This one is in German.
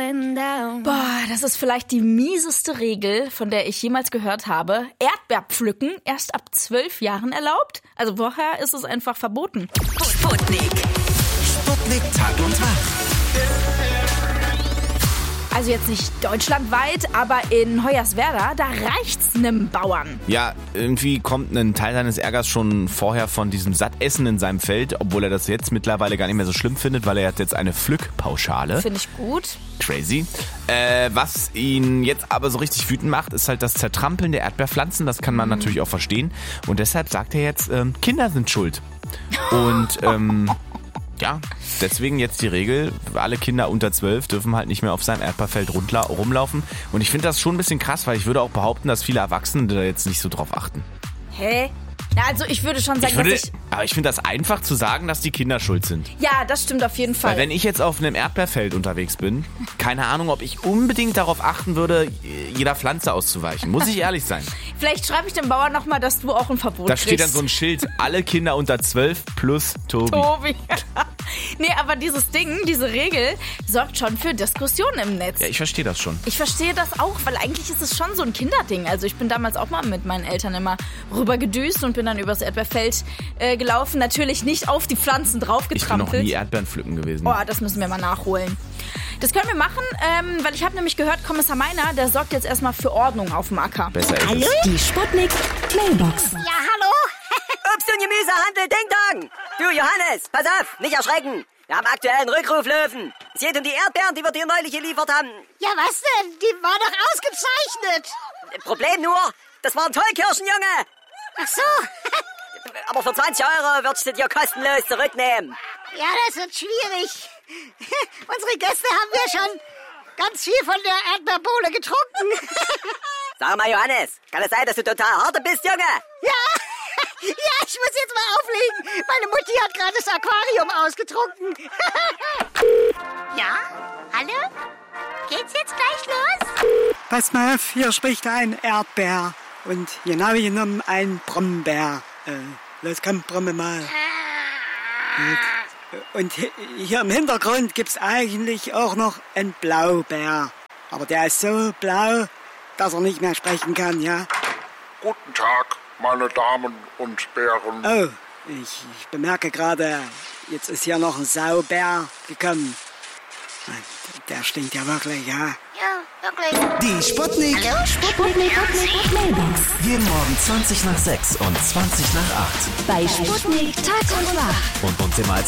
going down. Boah, das ist vielleicht die mieseste Regel, von der ich jemals gehört habe. Erdbeerpflücken erst ab 12 Jahren erlaubt? Also vorher ist es einfach verboten. Sputnik. Sputnik Tag und Tag. Also jetzt nicht deutschlandweit, aber in Hoyerswerda, da reicht's nem Bauern. Ja, irgendwie kommt ein Teil seines Ärgers schon vorher von diesem Sattessen in seinem Feld, obwohl er das jetzt mittlerweile gar nicht mehr so schlimm findet, weil er hat jetzt eine Pflückpauschale. Finde ich gut. Crazy. Was ihn jetzt aber so richtig wütend macht, ist halt das Zertrampeln der Erdbeerpflanzen. Das kann man natürlich auch verstehen. Und deshalb sagt er jetzt, Kinder sind schuld. Und ja, deswegen jetzt die Regel, alle Kinder unter 12 dürfen halt nicht mehr auf seinem Erdbeerfeld rumlaufen. Und ich finde das schon ein bisschen krass, weil ich würde auch behaupten, dass viele Erwachsene da jetzt nicht so drauf achten. Hä? Na, also ich würde schon sagen, Aber ich finde das einfach zu sagen, dass die Kinder schuld sind. Ja, das stimmt auf jeden Fall. Weil wenn ich jetzt auf einem Erdbeerfeld unterwegs bin, keine Ahnung, ob ich unbedingt darauf achten würde, jeder Pflanze auszuweichen. Muss ich ehrlich sein. Vielleicht schreibe ich dem Bauern nochmal, dass du auch ein Verbot Da kriegst. steht dann so ein Schild, alle Kinder unter 12 plus Tobi. Tobi. Nee, aber dieses Ding, diese Regel, sorgt schon für Diskussionen im Netz. Ja, ich verstehe das schon. Ich verstehe das auch, weil eigentlich ist es schon so ein Kinderding. Also ich bin damals auch mal mit meinen Eltern immer rübergedüst und bin dann übers Erdbeerfeld gelaufen. Natürlich nicht auf die Pflanzen Ich draufgetrampelt. bin noch nie Erdbeeren pflücken gewesen. Oh, das müssen wir mal nachholen. Das können wir machen, weil ich habe nämlich gehört, Kommissar Meiner, der sorgt jetzt erstmal für Ordnung auf dem Acker. Besser ist Hallo? es. Die Sputnik Mailbox. Ja, hallo? Obst und Gemüsehandel, Ding Dong! Du, Johannes, pass auf, nicht erschrecken. Wir haben aktuell einen Rückruflöwen. Es geht um die Erdbeeren, die wir dir neulich geliefert haben. Ja, was denn? Die war doch ausgezeichnet. Problem nur, das waren Tollkirschen, Junge. Ach so. Aber für 20 € würdest du dir kostenlos zurücknehmen. Ja, das wird schwierig. Unsere Gäste haben ja schon ganz viel von der Erdbeerbohle getrunken. Sag mal, Johannes, kann es sein, dass du total harte bist, Junge? Ja, ich muss jetzt mal auflegen. Meine Mutti hat gerade das Aquarium ausgetrunken. Ja, hallo? Geht's jetzt gleich los? Pass mal auf, hier spricht ein Erdbeer und genau genommen ein Brombeer. Los, komm, bromme mal. Und hier im Hintergrund gibt's eigentlich auch noch einen Blaubeer. Aber der ist so blau, dass er nicht mehr sprechen kann, ja? Guten Tag, meine Damen und Bären. Oh, ich bemerke gerade, jetzt ist hier noch ein Saubär gekommen. Der stinkt ja wirklich, ja? Ja, wirklich. Die Sputnik. Hallo, Sputnik. Mailbox. Jeden Morgen 20 nach 6 und 20 nach 8. Bei Sputnik Tag und Wach. Und uns immer als